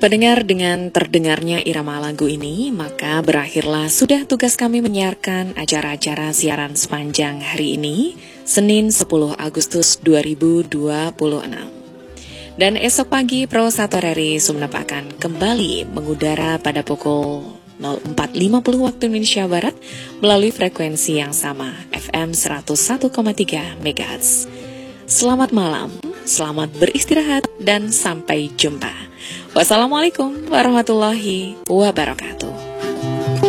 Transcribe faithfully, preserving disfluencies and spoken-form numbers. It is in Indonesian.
Pendengar, dengan terdengarnya irama lagu ini, maka berakhirlah sudah tugas kami menyiarkan acara-acara siaran sepanjang hari ini, Senin sepuluh Agustus dua ribu dua puluh enam. Dan esok pagi Pro satu R R I Sumeneb akan kembali mengudara pada pukul nol empat lima puluh waktu Indonesia Barat melalui frekuensi yang sama, F M seratus satu koma tiga megahertz. Selamat malam, selamat beristirahat, dan sampai jumpa. Wassalamualaikum warahmatullahi wabarakatuh.